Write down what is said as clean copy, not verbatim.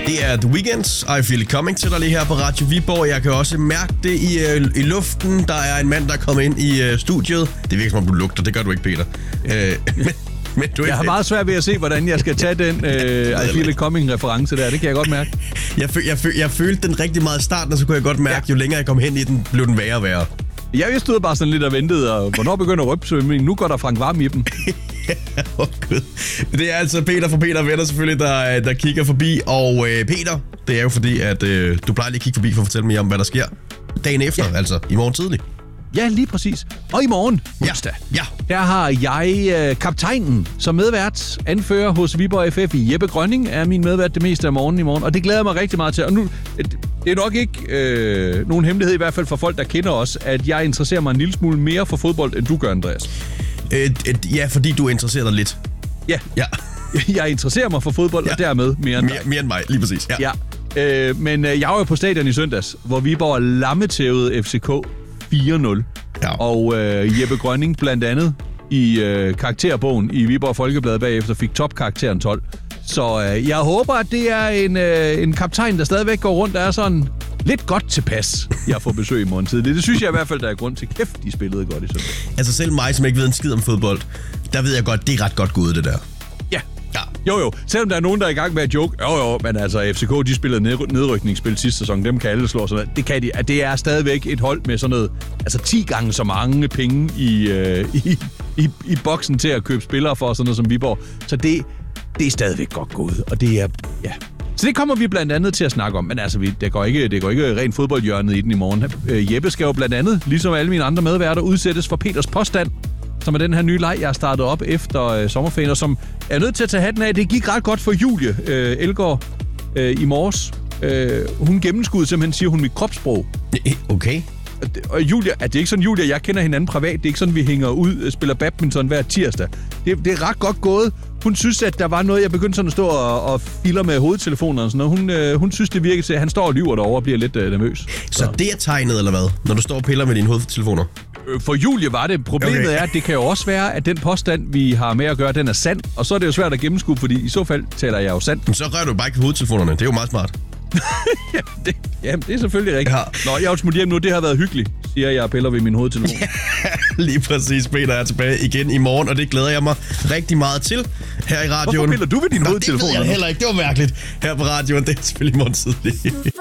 Det er The Weeknd, I Feel It Coming til dig lige her på Radio Viborg. Jeg kan også mærke det i luften. Der er en mand, der er kommet ind i studiet. Det virker som om du lugter, det gør du ikke, Peter. Men jeg har meget svært ved at se, hvordan jeg skal tage den I Feel It Coming-reference der. Det kan jeg godt mærke. Jeg følte den rigtig meget i starten, og så kunne jeg godt mærke, jo længere jeg kom hen i den, blev den værre og værre. Jeg stod bare sådan lidt og ventede, og hvornår begynder røbsvømningen? Nu går der Frank Varm i dem. Gud. Det er altså Peter fra Peter Venner selvfølgelig, der kigger forbi. Og Peter, det er jo fordi, at du plejer lige at kigge forbi for at fortælle mig om, hvad der sker dagen efter, altså i morgen tidlig. Ja, lige præcis. Og i morgen, onsdag, der har jeg kaptajnen som medvært, anfører hos Viborg FF. Jeppe Grønning er min medvært det meste af morgenen i morgen, og det glæder jeg mig rigtig meget til. Og nu, det er nok ikke nogen hemmelighed, i hvert fald for folk, der kender os, at jeg interesserer mig en lille smule mere for fodbold, end du gør, Andreas. Ja, fordi du interesserer dig lidt. Ja. Jeg interesserer mig for fodbold, og dermed mere end dig. Mere end mig, lige præcis. Ja. Men jeg var jo på stadion i søndags, hvor Viborg lammetævede FCK 4-0. Ja. Og Jeppe Grønning blandt andet i karakterbogen i Viborg Folkeblad bagefter fik topkarakteren 12. Så jeg håber, at det er en kaptajn, der stadigvæk går rundt, der er sådan lidt godt tilpas, jeg får besøg i morgen tid. Det synes jeg i hvert fald, der er grund til. Kæft, de spillede godt i søndag. Altså selv mig, som ikke ved en skid om fodbold, der ved jeg godt, det er ret godt gået, det der. Ja. Jo. Selvom der er nogen, der er i gang med at joke. Jo, men altså FCK, de spillede nedrykningsspil sidste sæson. Dem kan alle slå sådan noget. Det kan de. Det er stadigvæk et hold med sådan noget, altså 10 gange så mange penge i boksen til at købe spillere for, sådan noget som Viborg. Så det er stadigvæk godt gået. Og det er, ja. Så det kommer vi blandt andet til at snakke om. Men altså, det går ikke rent fodboldhjørnet i den i morgen. Jeppe skal jo blandt andet, ligesom alle mine andre medværter, udsættes for Peters påstand, som er den her nye leg, jeg har startet op efter sommerferien, og som er nødt til at tage hatten af. Det gik ret godt for Julie Elgaard i morges. Hun gennemskudde simpelthen, siger hun, mit kropssprog. Okay. Og Julia, det er ikke sådan, Julia, jeg kender hinanden privat. Det er ikke sådan, vi hænger ud, spiller badminton hver tirsdag. Det er ret godt gået. Hun synes, at der var noget, jeg begyndte sådan at stå og filer med hovedtelefoner og sådan noget. Hun synes, det virker til, at han står og lyver derovre og bliver lidt nervøs. Så det er tegnet, eller hvad? Når du står og piller med dine hovedtelefoner? For Julie var det. Problemet er, at det kan jo også være, at den påstand, vi har med at gøre, den er sand. Og så er det jo svært at gennemskue, fordi i så fald taler jeg jo sandt. Men så rører du bare ikke hovedtelefonerne. Det er jo meget smart. Jamen, det er selvfølgelig rigtigt. Ja. Nå, jeg er jo smut hjem nu. Det har været hyggeligt, siger jeg og piller ved min hovedtelefon. Lige præcis. Peter er tilbage igen i morgen, og det glæder jeg mig rigtig meget til her i radioen. Hvorfor piller du ved din hovedtelefon? Det ved jeg heller ikke. Det var mærkeligt. Her på radioen, det er selvfølgelig morgen tidlig.